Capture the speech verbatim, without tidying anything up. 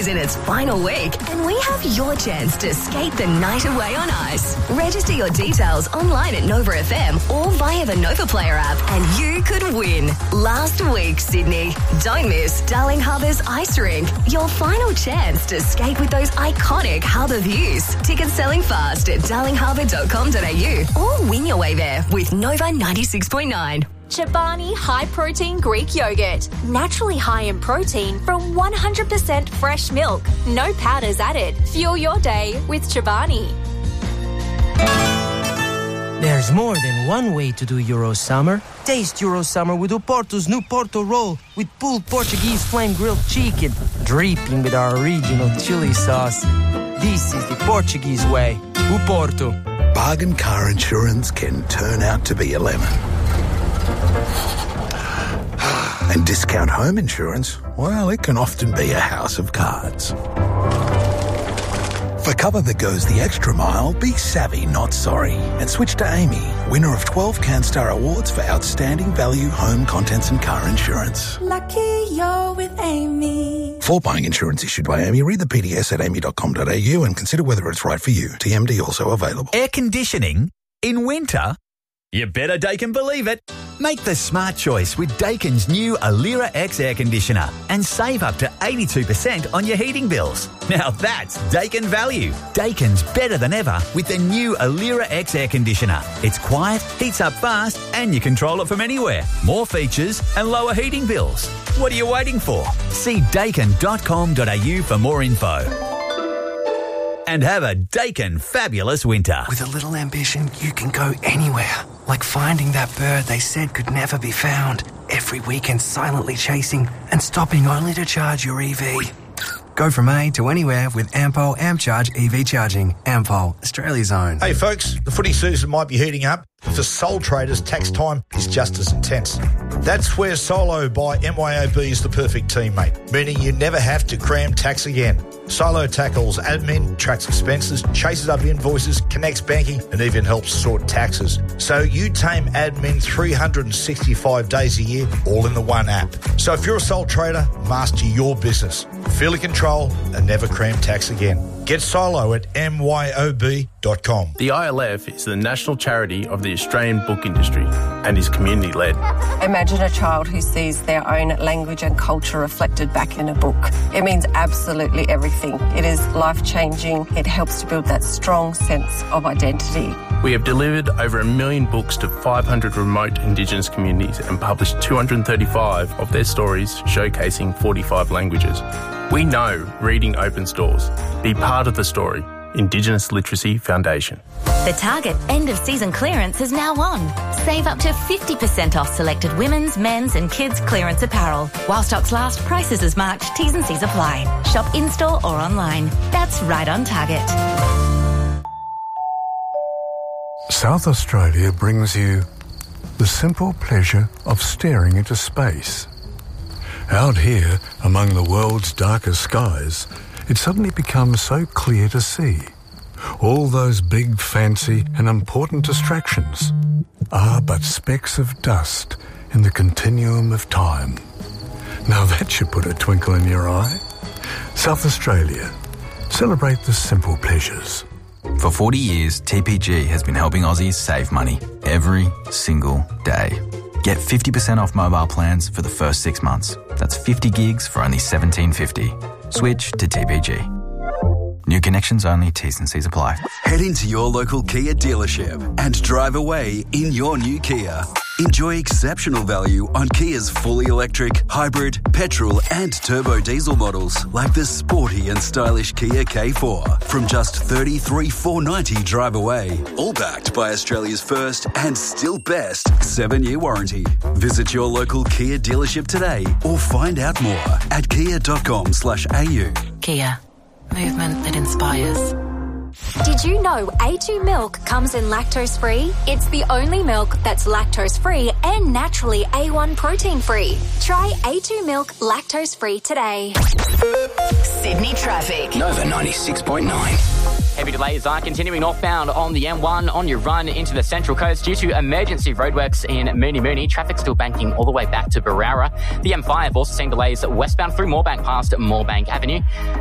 is in its final week, and we have your chance to skate the night away on ice. Register your details online at Nova F M or via the Nova Player app, and you could win. Last week, Sydney. Don't miss Darling Harbour's Ice Rink. Your final chance to skate with those iconic harbour views. Tickets selling fast at darling harbour dot com dot a u or win your way there with Nova ninety-six point nine. Chobani High Protein Greek Yogurt. Naturally high in protein from one hundred percent fresh milk. No powders added. Fuel your day with Chobani. There's more than one way to do Euro Summer. Taste Euro Summer with Oporto's new Porto roll with pulled Portuguese flame grilled chicken, dripping with our original chili sauce. This is the Portuguese way. Oporto. Bargain car insurance can turn out to be a lemon. And discount home insurance, well, it can often be a house of cards. For cover that goes the extra mile, be savvy, not sorry. And switch to Amy, winner of twelve CanStar Awards for outstanding value home contents and car insurance. Lucky you're with Amy. For buying insurance issued by Amy, read the P D S at amy dot com dot a u and consider whether it's right for you. T M D also available. Air conditioning in winter? You better Daikin believe it. Make the smart choice with Daikin's new Alira X air conditioner and save up to eighty-two percent on your heating bills. Now that's Daikin value. Daikin's better than ever with the new Alira X air conditioner. It's quiet, heats up fast, and you control it from anywhere. More features and lower heating bills. What are you waiting for? See daikin dot com dot a u for more info. And have a Daikin fabulous winter. With a little ambition, you can go anywhere. Like finding that bird they said could never be found. Every weekend silently chasing and stopping only to charge your E V. Go from A to anywhere with Ampol AmpCharge E V charging. Ampol, Australia's own. Hey folks, the footy season might be heating up, but for sole traders, tax time is just as intense. That's where Solo by M Y O B is the perfect teammate, meaning you never have to cram tax again. Solo tackles admin, tracks expenses, chases up invoices, connects banking, and even helps sort taxes. So you tame admin three hundred sixty-five days a year, all in the one app. So if you're a sole trader, master your business. Feel in control and never cram tax again. Get Solo at m y o b dot com. The I L F is the national charity of the Australian book industry and is community-led. Imagine a child who sees their own language and culture reflected back in a book. It means absolutely everything. It is life-changing. It helps to build that strong sense of identity. We have delivered over a million books to five hundred remote Indigenous communities and published two hundred thirty-five of their stories showcasing forty-five languages. We know reading opens doors. Be part of the story. Indigenous Literacy Foundation. The Target end-of-season clearance is now on. Save up to fifty percent off selected women's, men's and kids' clearance apparel. While stocks last, prices as marked, T's and C's apply. Shop in-store or online. That's right on Target. South Australia brings you the simple pleasure of staring into space. Out here, among the world's darkest skies, it suddenly becomes so clear to see. All those big, fancy and important distractions are but specks of dust in the continuum of time. Now that should put a twinkle in your eye. South Australia. Celebrate the simple pleasures. For forty years, T P G has been helping Aussies save money every single day. Get fifty percent off mobile plans for the first six months. That's fifty gigs for only seventeen fifty. Switch to T P G. New connections only, T's and C's apply. Head into your local Kia dealership and drive away in your new Kia. Enjoy exceptional value on Kia's fully electric, hybrid, petrol and turbo diesel models like the sporty and stylish Kia K four from just thirty-three thousand four hundred ninety dollars drive away. All backed by Australia's first and still best seven-year warranty. Visit your local Kia dealership today or find out more at kia dot com slash a u. Kia. Movement that inspires. Did you know A two milk comes in lactose-free? It's the only milk that's lactose-free and naturally A one protein-free. Try A two milk lactose-free today. Sydney traffic. Nova ninety-six point nine. Heavy delays are continuing northbound on the M one on your run into the Central Coast due to emergency roadworks in Moonee Moonee. Traffic still banking all the way back to Barara. The M five also seeing delays westbound through Moorebank past Moorebank Avenue.